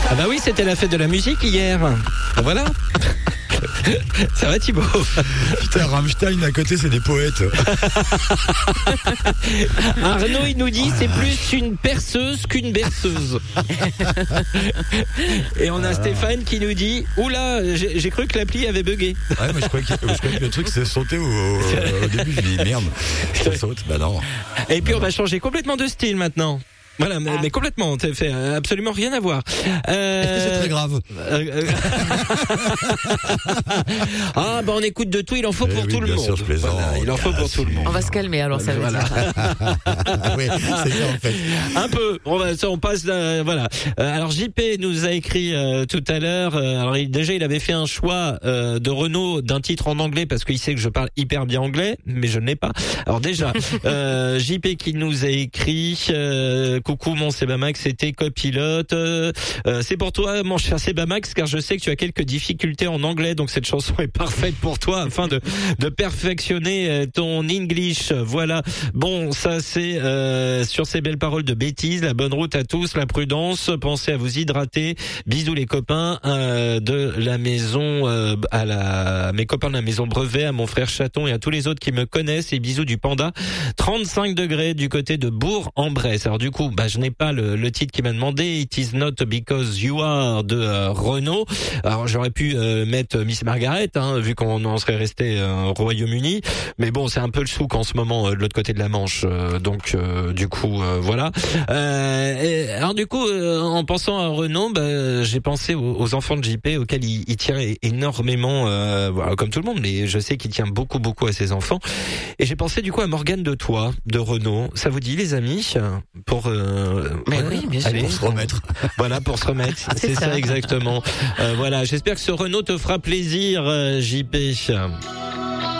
Ah bah oui, c'était la fête de la musique hier. Voilà. Ça va Thibaut? Putain, Rammstein à côté, c'est des poètes. Arnaud, il nous dit c'est plus une perceuse qu'une berceuse. Et on a Stéphane qui nous dit oula, j'ai cru que l'appli avait bugué. Ouais, moi je croyais que le truc s'est sauté au début. Je me dis merde, ça saute. Bah non. Et puis on va changer complètement de style maintenant. Voilà, mais complètement, ça fait absolument rien à voir. Est-ce que c'est très grave? Ah, bah on écoute de tout, il en faut pour tout le monde. Bien sûr, je plaisante. Voilà, il en faut pour tout le monde. On va se calmer alors, ça veut dire. Oui, c'est ça en fait. Un peu. On passe. Voilà. Alors JP nous a écrit tout à l'heure. Alors il avait fait un choix de Renaud d'un titre en anglais parce qu'il sait que je parle hyper bien anglais, mais je ne l'ai pas. Alors déjà, JP qui nous a écrit. Coucou mon Sebamax, c'était copilote. C'est pour toi mon cher Sebamax car je sais que tu as quelques difficultés en anglais, donc cette chanson est parfaite pour toi afin de perfectionner ton English. Voilà. Bon, ça c'est sur ces belles paroles de bêtises. La bonne route à tous, la prudence. Pensez à vous hydrater. Bisous les copains de la maison à mes copains de la maison Brevet, à mon frère Chaton et à tous les autres qui me connaissent. Et bisous du Panda. 35 degrés du côté de Bourg-en-Bresse. Alors du coup, je n'ai pas le titre qui m'a demandé. It is not because you are de Renaud. Alors j'aurais pu mettre Miss Margaret, vu qu'on en serait resté au Royaume-Uni. Mais bon, c'est un peu le souk en ce moment de l'autre côté de la Manche. Donc du coup, voilà. Alors du coup, en pensant à Renaud, j'ai pensé aux enfants de JP auxquels il tient énormément, voilà, comme tout le monde. Mais je sais qu'il tient beaucoup à ses enfants. Et j'ai pensé du coup à Morgane de Toi, de Renaud. Ça vous dit les amis pour mais oui, bien sûr. Allez, pour se remettre. Voilà, pour se remettre. C'est ça exactement. Voilà, j'espère que ce Renaud te fera plaisir, JP.